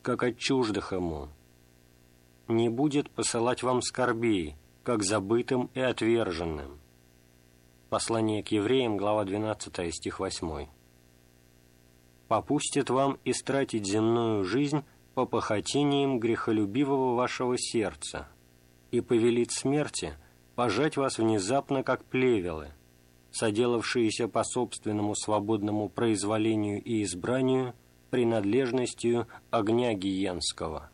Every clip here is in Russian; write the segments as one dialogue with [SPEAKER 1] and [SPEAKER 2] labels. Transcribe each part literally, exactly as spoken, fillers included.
[SPEAKER 1] как от чуждых ему. Не будет посылать вам скорбей, как забытым и отверженным». Послание к евреям, глава двенадцатая, стих восьмой. «Попустит вам истратить земную жизнь по похотениям грехолюбивого вашего сердца, и повелит смерти пожать вас внезапно, как плевелы, соделавшиеся по собственному свободному произволению и избранию принадлежностью огня гиенского».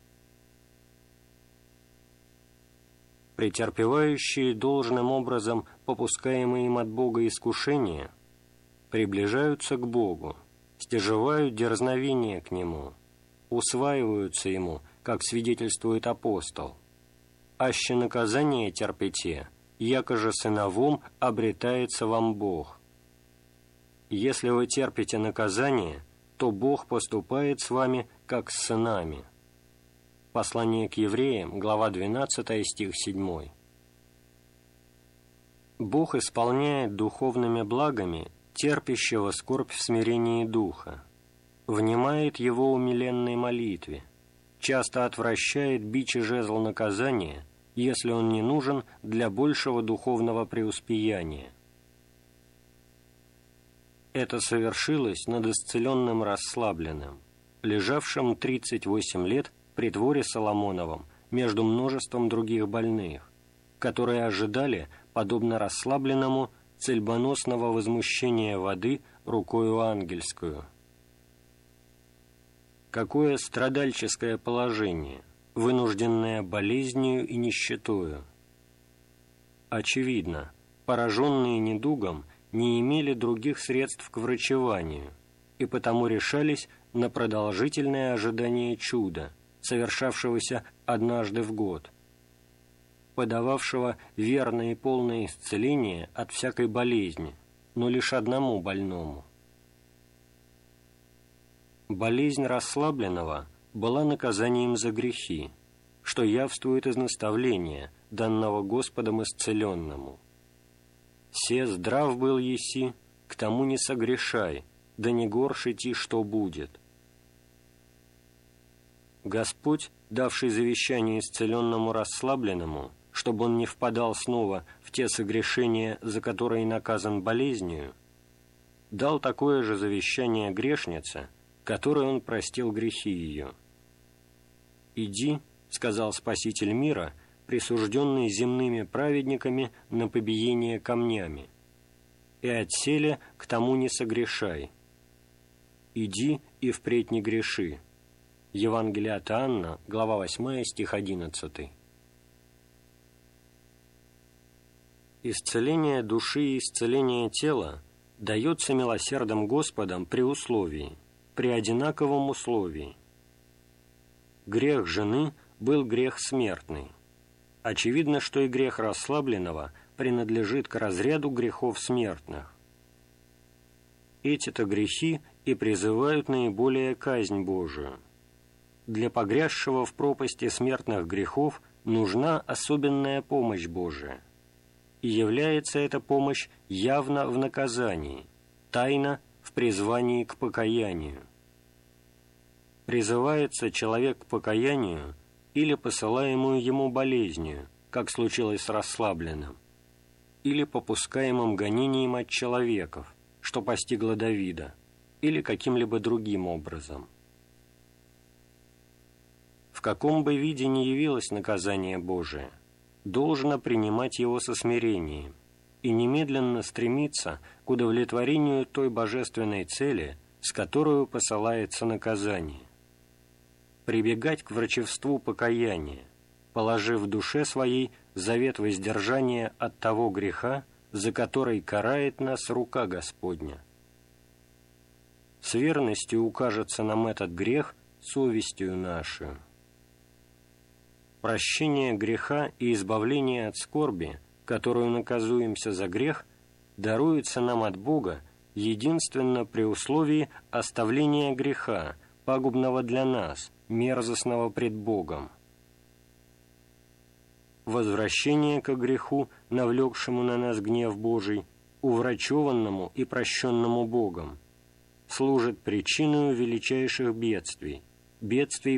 [SPEAKER 1] Претерпевающие должным образом попускаемые им от Бога искушения приближаются к Богу, стяжевают дерзновение к Нему, усваиваются Ему, как свидетельствует апостол. «Аще наказание терпите, яко же сыновом обретается вам Бог». Если вы терпите наказание, то Бог поступает с вами, как с сынами. Послание к евреям, глава двенадцатая, стих седьмой. Бог исполняет духовными благами терпящего скорбь в смирении духа, внимает его умиленной молитве, часто отвращает бич и жезл наказания, если он не нужен для большего духовного преуспеяния. Это совершилось над исцеленным расслабленным, лежавшим тридцать восемь лет при дворе Соломоновом между множеством других больных, которые ожидали, подобно расслабленному, цельбоносного возмущения воды рукою ангельскую. Какое страдальческое положение, вынужденное болезнью и нищетою! Очевидно, пораженные недугом не имели других средств к врачеванию и потому решались на продолжительное ожидание чуда, совершавшегося однажды в год, подававшего верное и полное исцеление от всякой болезни, но лишь одному больному. Болезнь расслабленного была наказанием за грехи, что явствует из наставления, данного Господом исцеленному. «Се здрав был еси, к тому не согрешай, да не горше ти, что будет». Господь, давший завещание исцеленному расслабленному, чтобы он не впадал снова в те согрешения, за которые наказан болезнью, дал такое же завещание грешнице, которой он простил грехи ее. «Иди, — сказал Спаситель мира, присужденный земными праведниками на побиение камнями, — и отселе к тому не согрешай. Иди и впредь не греши». Евангелие от Иоанна, глава восьмая, стих одиннадцатый. Исцеление души и исцеление тела дается милосердным Господом при условии, при одинаковом условии. Грех жены был грех смертный. Очевидно, что и грех расслабленного принадлежит к разряду грехов смертных. Эти-то грехи и призывают наиболее казнь Божию. Для погрязшего в пропасти смертных грехов нужна особенная помощь Божия. И является эта помощь явно в наказании, тайно в призвании к покаянию. Призывается человек к покаянию или посылаемую ему болезнью, как случилось с расслабленным, или попускаемым гонением от человеков, что постигло Давида, или каким-либо другим образом. В каком бы виде ни явилось наказание Божие, должно принимать его со смирением и немедленно стремиться к удовлетворению той божественной цели, с которой посылается наказание. Прибегать к врачевству покаяния, положив в душе своей завет воздержания от того греха, за который карает нас рука Господня. С верностью укажется нам этот грех совестью нашу. Прощение греха и избавление от скорби, которую наказуемся за грех, даруется нам от Бога единственно при условии оставления греха, пагубного для нас, мерзостного пред Богом. Возвращение ко греху, навлекшему на нас гнев Божий, уврачеванному и прощенному Богом, служит причиной величайших бедствий, бедствий